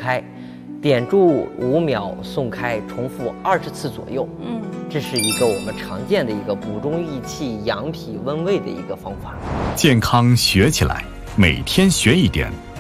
开，点住5秒送开，重复20次左右。这是一个我们常见的一个补中益气、养脾温胃的一个方法。 健康学起来，每天学一点，